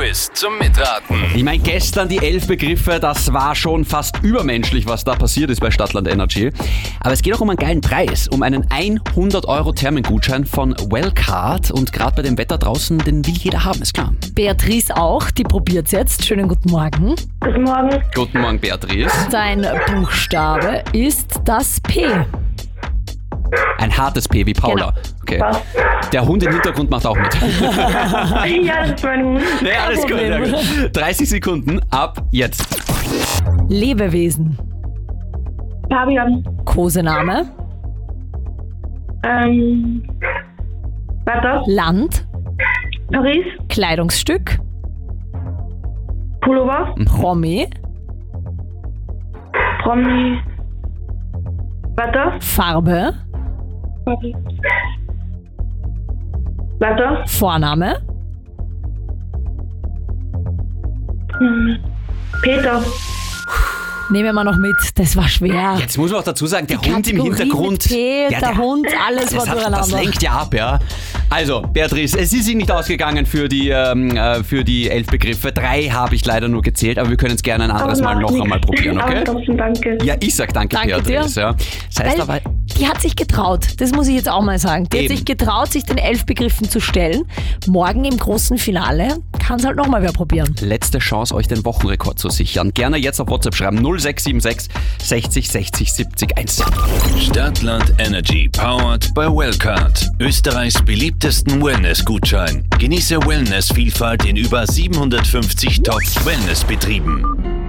Quiz zum Mitraten. Ich meine, gestern die 11 Begriffe, das war schon fast übermenschlich, was da passiert ist bei Stadtland Energy. Aber es geht auch um einen geilen Preis, um einen 100 € Thermengutschein von Wellcard. Und gerade bei dem Wetter draußen, den will jeder haben, ist klar. Beatrice auch, die probiert's jetzt. Schönen guten Morgen. Guten Morgen. Guten Morgen, Beatrice. Dein Buchstabe ist das P. Ein hartes P wie Paula. Okay. Passt. Der Hund im Hintergrund macht auch mit. Ja, das ist mein Hund. Ja, alles gut, sehr gut. 30 Sekunden ab jetzt. Lebewesen. Fabian. Kosename. Warte. Land. Paris. Kleidungsstück. Pullover. Promi. Promi. Warte. Farbe. Warte. Vorname. Peter. Nehmen wir mal noch mit, das war schwer. Jetzt muss man auch dazu sagen, der Hund im Kategorie Hintergrund. mit P, der Hund, alles war durcheinander. Das lenkt ja ab, ja. Also, Beatrice, es ist Ihnen nicht ausgegangen für die 11 Begriffe. 3 habe ich leider nur gezählt, aber wir können es gerne ein anderes Mal noch einmal probieren, okay? Aber trotzdem danke. Ja, ich sag danke Beatrice. dir. Ja. Das heißt Weil aber, die hat sich getraut, das muss ich jetzt auch mal sagen. Die Eben. hat sich getraut, sich den 11 Begriffen zu stellen. Morgen im großen Finale kann es halt nochmal wer probieren. letzte Chance, euch den Wochenrekord zu sichern. Gerne jetzt auf WhatsApp schreiben 0676 60 60 70 1. Stadtland Energy powered by Wellcard. Österreichs beliebtesten Wellness-Gutschein. Genieße Wellness-Vielfalt in über 750 Top-Wellness-Betrieben.